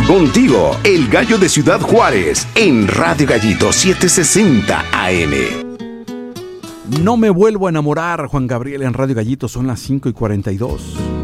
Contigo, el gallo de Ciudad Juárez, en Radio Gallito 760 AM. No me vuelvo a enamorar, Juan Gabriel, en Radio Gallito, son las 5:42.